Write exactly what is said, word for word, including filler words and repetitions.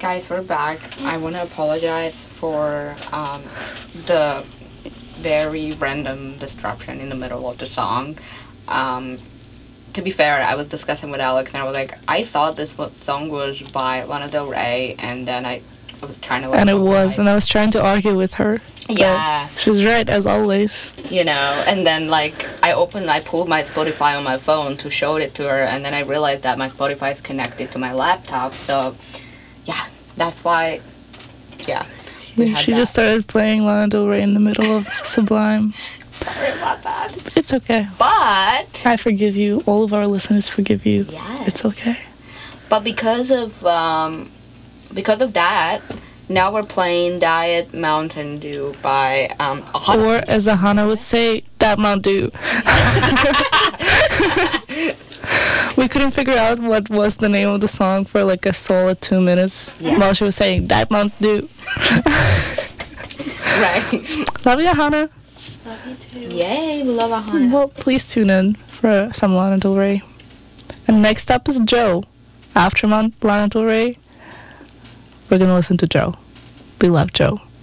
guys, we're back. I want to apologize for um, the very random disruption in the middle of the song. Um, to be fair, I was discussing with Alex, and I was like, I thought this was, song was by Lana Del Rey, and then I, I was trying to. Like, and it was, and I was trying to argue with her. Yeah, she's right as always. You know, and then like I opened, I pulled my Spotify on my phone to show it to her, and then I realized that my Spotify is connected to my laptop. So, yeah, that's why. Yeah. She that. just started playing Lana Del Rey in the middle of Sublime. Sorry about that. It's okay. But I forgive you. All of our listeners forgive you. Yes. It's okay. But because of um, because of that. Now we're playing Diet Mountain Dew by um, Ahana. Or as Ahana would say, that Mountain Dew. We couldn't figure out what was the name of the song for like a solid two minutes yeah. while she was saying that Mountain Dew. Right. Love you, Ahana. Love you too. Yay, we love Ahana. Well, please tune in for some Lana Del Rey. And next up is Joe. After Lana Del Rey, we're going to listen to Joe. We love Joe.